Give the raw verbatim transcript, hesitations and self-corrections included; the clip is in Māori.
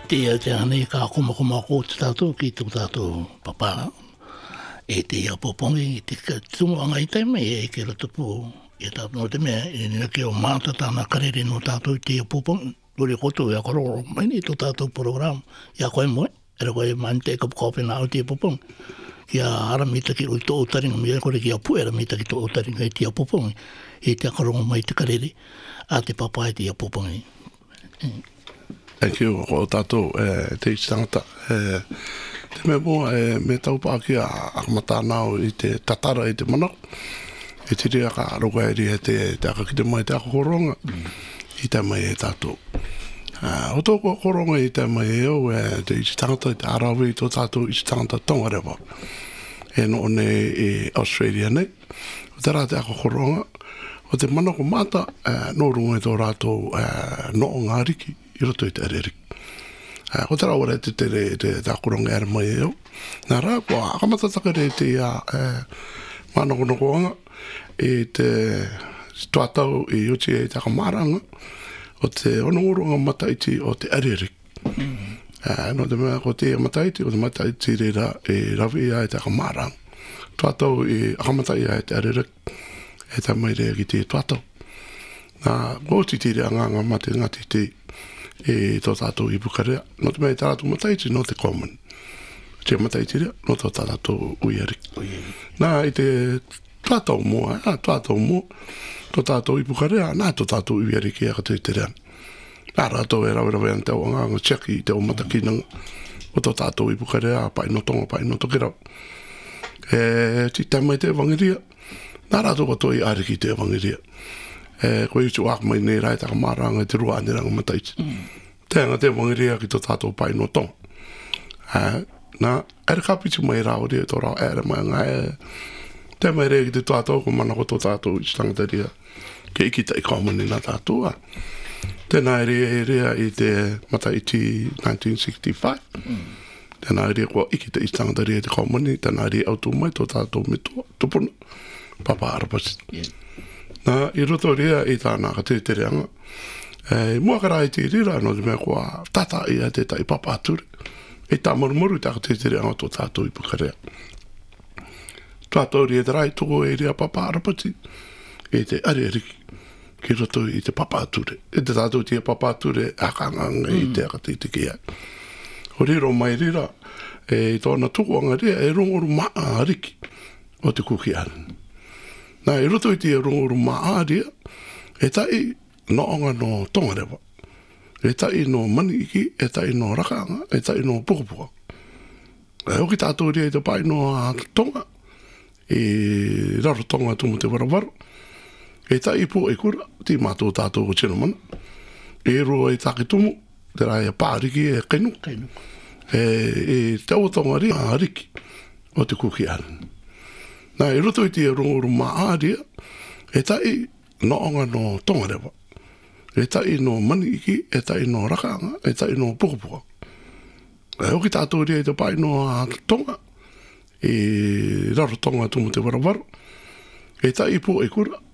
te te ane ka kuma kuma ko te tātou ki te tātou papa. E te ia popongi, te tunga anga i taime e ke rata pō. E tātou no te mea, e nina ke o māta tāna karere no tātou te ia popongi. Uri koto ia kororo, mai ni tō tātou program. Ia koe moe, era koe mani te kapukaope nā o te ia popongi. Kia ara mita ki ui tō utaringa, mea kore kia pu era mita ki tō utaringa e te ia popongi. E te akarongo mai te karere, a te papa e te ia popongi. Thank you, o tātou, e, te iti tangata. E, te mea mua, e, me tau pāki a akamata nāo i te tatara i te manako. E te rea ka aroga e rea te, te akakite mai te akakoronga, mm. i te mai e tātou. Uh, o tō koronga i te mai e o, e, te iti tangata i te arawe i tō tātou iti tangata tongarewa. E no ne e Australia nei. O te rā te akakoronga, o te manako mata, uh, no runga i tō rātou uh, no o ngā riki. I roto i te areriki. Uh, ko te rawa te te re te tākoronga era mai eo. Nā rā, kua akamatataka re te ia uh, manakonokoanga i te tuatau i uti e takamaranga o te onongoronga mataiti o te areriki. Mm-hmm. Uh, no te mea ko te mataiti o te mataiti reira e rawi ia e takamaranga. Tuatau i akamatai ia e te areriki e ta mai rea ki te tuatau. Nā, ko titiri anganga mate ngati te e tō tātou i Pukarea. No te mea i tātou mataiti, no te common. Te mataiti rea, no tō tātou uiari. Nā, i te tātou mua, nā, tātou mua, tō tātou i Pukarea, nā, tō tātou uiari ki aka tui te rea. Nā, rātou e rawe an te o nganga tšeki i te o matakinanga o tō tātou i Pukarea, pai no tonga, pai no tokirau. E, ti tamai te evangeria, nā rātou kato i ariki te evangeria. E, koe i tu ak mai nei rai taka maranga i te rua aniranga mataiti. Mm. Tenga te wangiria ki tō tātou pai no tong. E, nā, ere kapiti mai rao rea tō rao ere mai ngā e. Te mai rea ki te tātou ko mana ko tō tātou i tangata rea. Ke iki ta i kaumani nā tātou a. Tēnā e rea e rea i te mataiti nineteen sixty-five. Mm. Tēnā e rea kua iki ta i tangata rea te kaumani. Tēnā e rea autu mai tō tātou me tupuna. Papa arapasi. Yeah. Nā, i roto rea i tāna ka te te reanga. E, mua ka rai te rira, no te mea kua tata i a te tai papa ature. E tā marumuru i tā ka te te reanga tō tātou i Pukarea. Tātou rea te rai toko e rea papa arapati. E te areriki. Ki roto i te papa ature. E te tātou tia papa ature akanganga mm. i te aka te te kia. O riro mai rira, e tōna tukuanga rea e rongoru maa ariki o te kukiana. Nā, i roto i te rongoru maaria, e tai noonga no tongarewa. E tai no maniiki, e tai no rakanga, e tai no pukapuka. E hoki tātou rea i te pai no tonga, e raro tonga tumu te warawaro. E tai pu e kura, ti mātou tātou o tino mana. E roa i take tumu, te rai a pāriki e kainu. E, e te o tonga rea a riki o te kukiana. Nā, i roto i te rongoru maaria, e tai noonga no tongarewa. E tai no maniiki, e tai no rakanga, e tai no pukapuka. E hoki tātou rea i te pai no tonga, e raro tonga tumu te warawaro. E tai pu e kura,